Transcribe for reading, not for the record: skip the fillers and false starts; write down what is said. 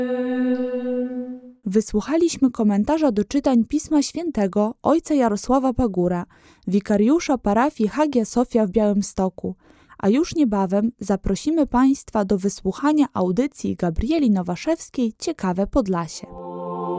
Wysłuchaliśmy komentarza do czytań Pisma Świętego ojca Jarosława Pagura, wikariusza parafii Hagia Sofia w Białymstoku, a już niebawem zaprosimy Państwa do wysłuchania audycji Gabrieli Nowaszewskiej Ciekawe Podlasie.